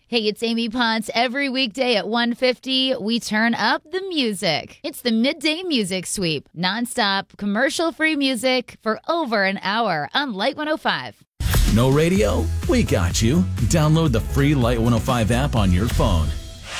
Hey, it's Amy Ponce. Every weekday at 1:50, we turn up the music. It's the Midday Music Sweep. Nonstop, commercial-free music for over an hour on Light 105. No radio? We got you. Download the free Light 105 app on your phone.